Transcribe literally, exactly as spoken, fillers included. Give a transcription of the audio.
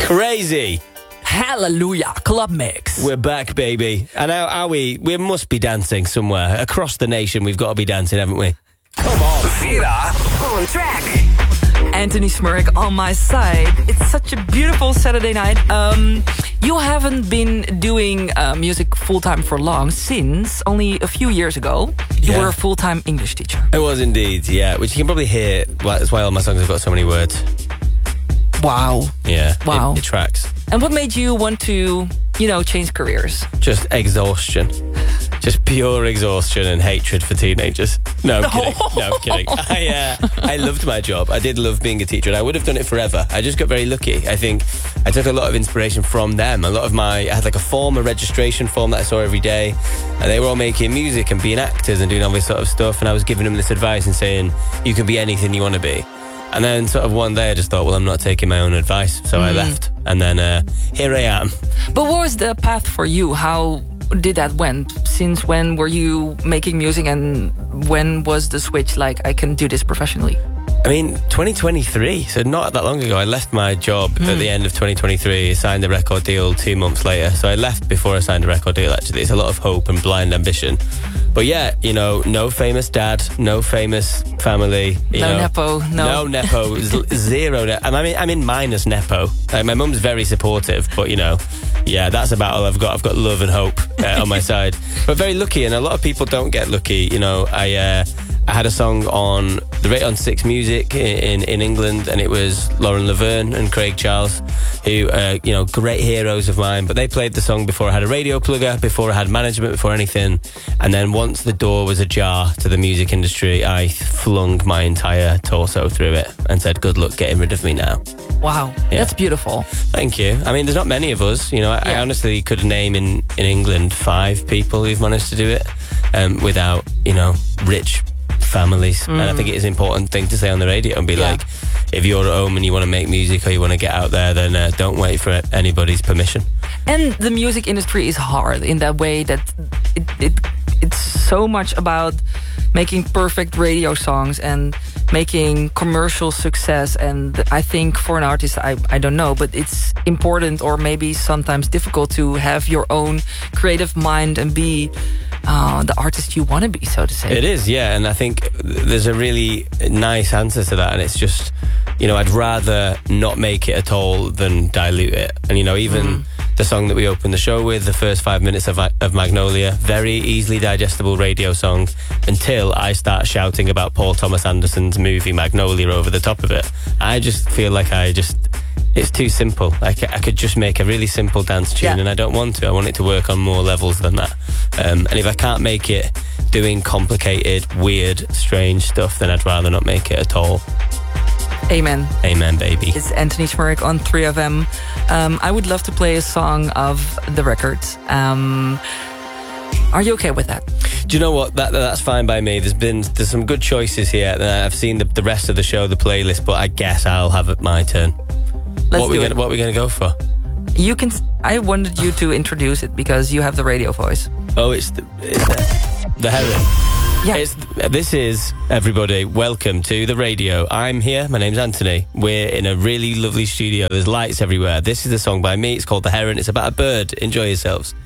Crazy. Hallelujah, Club Mix. We're back, baby. And how are we? We must be dancing somewhere. Across the nation, we've got to be dancing, haven't we? Come on. Vera on track. Anthony Smurek on my side. It's such a beautiful Saturday night. Um, you haven't been doing uh, music full-time for long, since only a few years ago. You Yeah. were a full-time English teacher. It was indeed, yeah. Which you can probably hear. Well, that's why all my songs have got so many words. Wow. Yeah. Wow. It, it tracks. And what made you want to, you know, change careers? Just exhaustion. Just pure exhaustion and hatred for teenagers. No, I'm kidding. No, I'm kidding. I, uh, I loved my job. I did love being a teacher, and I would have done it forever. I just got very lucky. I think I took a lot of inspiration from them. A lot of my... I had like a form, a registration form that I saw every day, and they were all making music and being actors and doing all this sort of stuff, and I was giving them this advice and saying, you can be anything you want to be. And then sort of one day I just thought, well, I'm not taking my own advice, so mm. I left. And then uh, here I am. But what was the path for you? How did that went? Since when were you making music, and when was the switch like, I can do this professionally? I mean, twenty twenty-three, so not that long ago. I left my job mm. at the end of twenty twenty-three, signed a record deal two months later. So I left before I signed a record deal, actually. It's a lot of hope and blind ambition. But yeah, you know, no famous dad, no famous family. You no know, nepo, no. No nepo, z- zero. Ne- I'm, in, I'm in minus nepo. Like, my mum's very supportive, but you know, yeah, that's about all I've got. I've got love and hope uh, on my side. But very lucky, and a lot of people don't get lucky. You know, I... Uh, I had a song on the rate on Six Music in, in England, and it was Lauren Laverne and Craig Charles, who are, you know, great heroes of mine. But they played the song before I had a radio plugger, before I had management, before anything. And then once the door was ajar to the music industry, I flung my entire torso through it and said, good luck getting rid of me now. Wow, yeah. That's beautiful. Thank you. I mean, there's not many of us. You know, I, yeah. I honestly could name in, in England five people who've managed to do it um, without, you know, rich families. Mm. And I think it is an important thing to say on the radio and be yeah. like, if you're at home and you want to make music or you want to get out there, then uh, don't wait for anybody's permission. And the music industry is hard in that way that it, it it's so much about making perfect radio songs and making commercial success. And I think for an artist, I, I don't know, but it's important or maybe sometimes difficult to have your own creative mind and be Uh, the artist you want to be, so to say. It is, yeah, and I think there's a really nice answer to that, and it's just, you know, I'd rather not make it at all than dilute it. And, you know, even mm. the song that we opened the show with, the first five minutes of, of Magnolia, very easily digestible radio song until I start shouting about Paul Thomas Anderson's movie Magnolia over the top of it. I just feel like I just... It's too simple. I, c- I could just make a really simple dance tune, yeah. and I don't want to. I want it to work on more levels than that. Um, and if I can't make it doing complicated, weird, strange stuff, then I'd rather not make it at all. Amen. Amen, baby. It's Anthony Smurek on three F M. Um, I would love to play a song of the record. Um, are you okay with that? Do you know what? That that's fine by me. There's been there's some good choices here. I've seen the, the rest of the show, the playlist, but I guess I'll have it my turn. Let's what, do we it. gonna, what are we going to go for? You can. I wanted you to introduce it because you have the radio voice. Oh, it's the, it's the, the Heron. Yeah. It's, this is, everybody, welcome to the radio. I'm here. My name's Anthony. We're in a really lovely studio. There's lights everywhere. This is a song by me. It's called The Heron. It's about a bird. Enjoy yourselves.